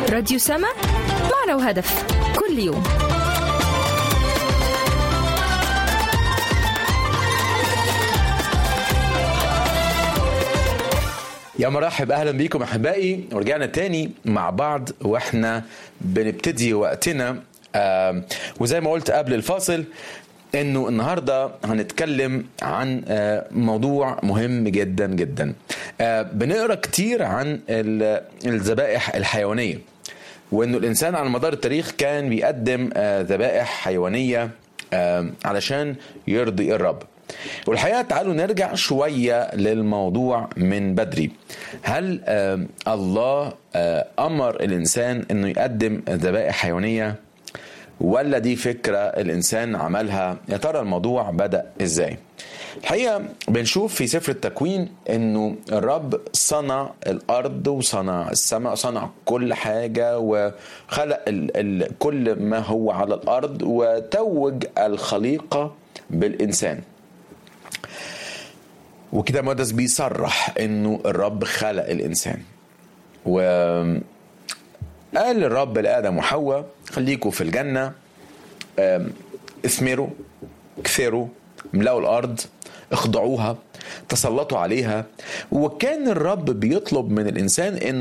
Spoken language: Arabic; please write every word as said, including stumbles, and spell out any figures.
راديو سما، معنى وهدف كل يوم. يا مرحب، اهلا بيكم احبائي، ورجعنا تاني مع بعض واحنا بنبتدي وقتنا. آه وزي ما قلت قبل الفاصل انه النهارده هنتكلم عن آه موضوع مهم جدا جدا. آه بنقرا كتير عن الذبائح الحيوانيه، وانه الانسان على مدار التاريخ كان بيقدم آه ذبائح حيوانيه آه علشان يرضي الرب. والحقيقة تعالوا نرجع شوية للموضوع من بدري. هل آه الله آه أمر الإنسان أنه يقدم ذبائح حيوانية، ولا دي فكرة الإنسان عملها؟ يا ترى الموضوع بدأ إزاي؟ الحقيقة بنشوف في سفر التكوين أنه الرب صنع الأرض وصنع السماء، صنع كل حاجة وخلق ال ال كل ما هو على الأرض، وتوج الخليقة بالإنسان. وكده مقدس بيصرح انه الرب خلق الانسان، وقال الرب لآدم وحواء خليكوا في الجنة، اثمروا كثروا املأوا الارض اخضعوها تسلطوا عليها. وكان الرب بيطلب من الانسان ان